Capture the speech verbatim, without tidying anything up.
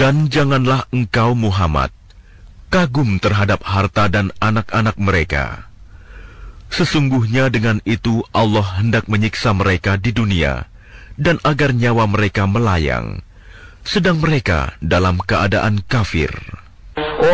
Dan janganlah engkau Muhammad kagum terhadap harta dan anak-anak mereka. Sesungguhnya dengan itu Allah hendak menyiksa mereka di dunia, dan agar nyawa mereka melayang, sedang mereka dalam keadaan kafir.